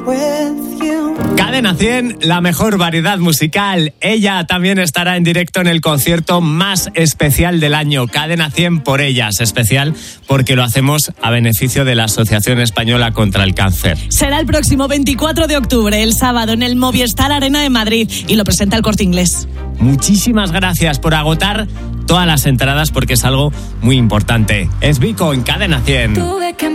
Cadena 100, la mejor variedad musical. Ella también estará en directo en el concierto más especial del año. Cadena 100 por ellas. Especial porque lo hacemos a beneficio de la Asociación Española contra el Cáncer. Será el próximo 24 de octubre, el sábado, en el Movistar Arena de Madrid. Y lo presenta el Corte Inglés. Muchísimas gracias por agotar todas las entradas porque es algo muy importante. Es Vico en Cadena 100.